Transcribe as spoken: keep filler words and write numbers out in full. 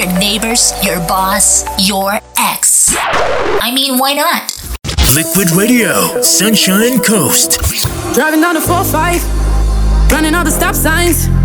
Your neighbors, your boss, your ex. I mean, why not? Liquid Radio, Sunshine Coast. Driving down the four five, running all the stop signs.